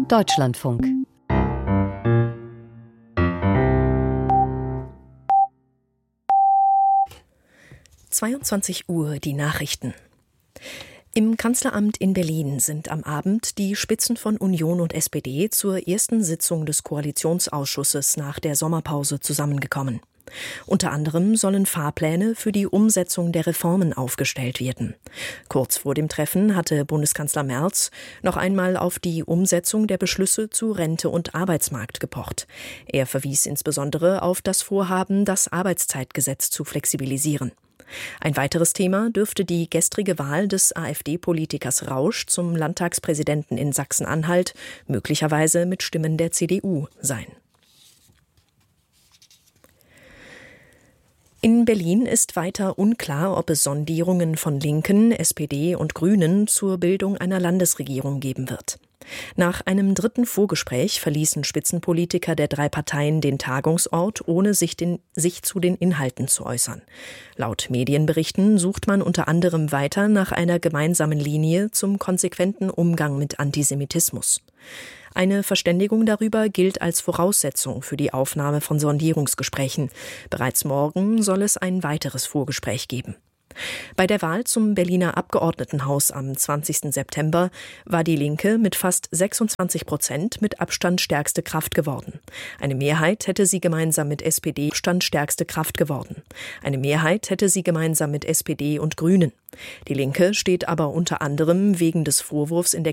Deutschlandfunk. (22 Uhr) die Nachrichten. Im Kanzleramt in Berlin sind am Abend die Spitzen von Union und SPD zur ersten Sitzung des Koalitionsausschusses nach der Sommerpause zusammengekommen. Unter anderem sollen Fahrpläne für die Umsetzung der Reformen aufgestellt werden. Kurz vor dem Treffen hatte Bundeskanzler Merz noch einmal auf die Umsetzung der Beschlüsse zu Rente und Arbeitsmarkt gepocht. Er verwies insbesondere auf das Vorhaben, das Arbeitszeitgesetz zu flexibilisieren. Ein weiteres Thema dürfte die gestrige Wahl des AfD-Politikers Rausch zum Landtagspräsidenten in Sachsen-Anhalt, möglicherweise mit Stimmen der CDU, sein. In Berlin ist weiter unklar, ob es Sondierungen von Linken, SPD und Grünen zur Bildung einer Landesregierung geben wird. Nach einem dritten Vorgespräch verließen Spitzenpolitiker der drei Parteien den Tagungsort, ohne sich zu den Inhalten zu äußern. Laut Medienberichten sucht man unter anderem weiter nach einer gemeinsamen Linie zum konsequenten Umgang mit Antisemitismus. Eine Verständigung darüber gilt als Voraussetzung für die Aufnahme von Sondierungsgesprächen. Bereits morgen soll es ein weiteres Vorgespräch geben. Bei der Wahl zum Berliner Abgeordnetenhaus am 20. September war die Linke mit fast 26% mit Abstand stärkste Kraft geworden. Eine Mehrheit hätte sie gemeinsam mit SPD und Grünen. Die Linke steht aber unter anderem wegen des Vorwurfs in der